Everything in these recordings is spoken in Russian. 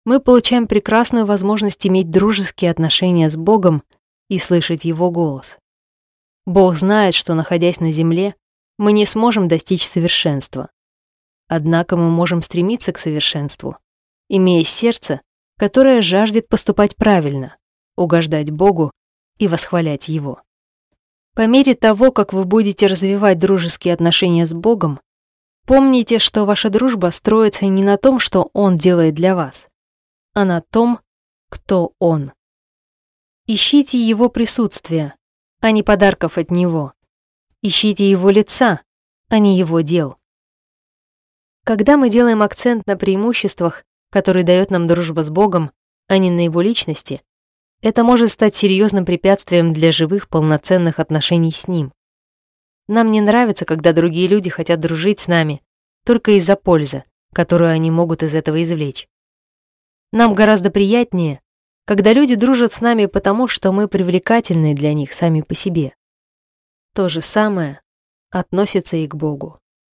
мы получаем прекрасную возможность иметь дружеские отношения с Богом и слышать Его голос. Бог знает, что, находясь на земле, мы не сможем достичь совершенства. Однако мы можем стремиться к совершенству, имея сердце, которое жаждет поступать правильно, угождать Богу и восхвалять Его. По мере того, как вы будете развивать дружеские отношения с Богом, помните, что ваша дружба строится не на том, что Он делает для вас, а на том, кто Он. Ищите Его присутствия, а не подарков от Него. Ищите Его лица, а не Его дел. Когда мы делаем акцент на преимуществах, которые дает нам дружба с Богом, а не на Его личности, это может стать серьезным препятствием для живых, полноценных отношений с Ним. Нам не нравится, когда другие люди хотят дружить с нами только из-за пользы, которую они могут из этого извлечь. Нам гораздо приятнее, когда люди дружат с нами потому, что мы привлекательны для них сами по себе. То же самое относится и к Богу.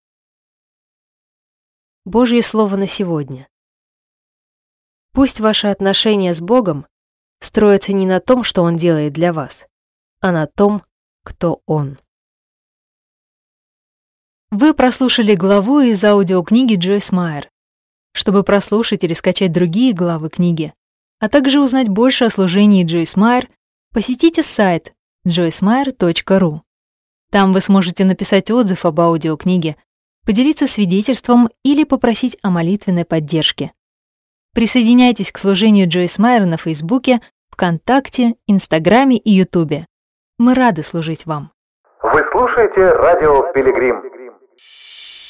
Божье Слово на сегодня. Пусть ваши отношения с Богом строятся не на том, что Он делает для вас, а на том, кто Он. Вы прослушали главу из аудиокниги Джойс Майер. Чтобы прослушать или скачать другие главы книги, а также узнать больше о служении Джойс Майер, посетите сайт joycemeyer.ru. Там вы сможете написать отзыв об аудиокниге, поделиться свидетельством или попросить о молитвенной поддержке. Присоединяйтесь к служению Джойс Майер на Фейсбуке, ВКонтакте, Инстаграме и Ютубе. Мы рады служить вам. Вы слушаете радио «Пилигрим».